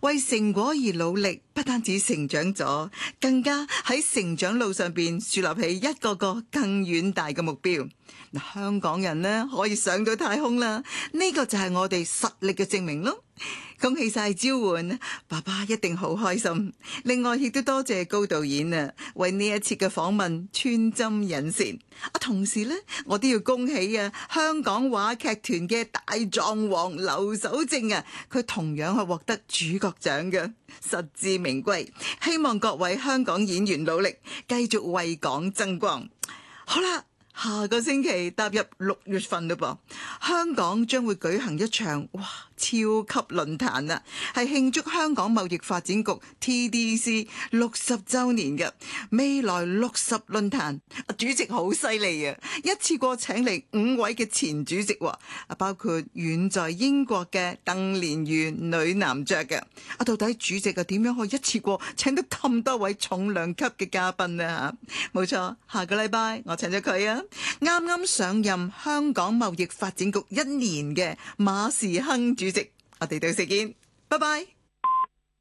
為成果而努力，不單止成長咗，更加喺成長路上邊樹立起一個個更遠大嘅目標。嗱，香港人呢可以上到太空啦，呢個就係我哋實力嘅證明咯。恭喜晒招喚，爸爸一定好開心。另外亦都多謝高導演啊，為呢一次嘅訪問穿針引線。同時呢，我都要恭喜香港話劇團嘅大狀王劉守正啊，佢同樣係獲得主角獎嘅，實至名歸。希望各位香港演員努力，繼續為港爭光。好啦。下個星期踏入6月份嘞噃，香港將會舉行一場超級論壇啊，係慶祝香港貿易發展局 TDC 60週年嘅未來60論壇。主席好犀利啊，一次過請嚟5位嘅前主席喎，包括遠在英國嘅鄧蓮如女男爵嘅。到底主席點樣可以一次過請到咁多位重量級嘅嘉賓呢？冇錯，下個禮拜我請咗佢啊，啱啱上任香港貿易發展局1年嘅馬時亨主席，我哋到時見，拜拜。